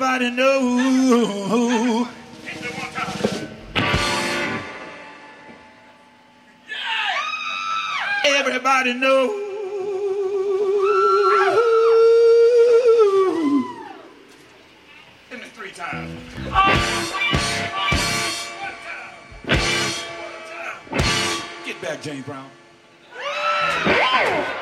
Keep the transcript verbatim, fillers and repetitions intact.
Everybody know. Everybody know. Give me three times. One time. One time. Get back, James Brown.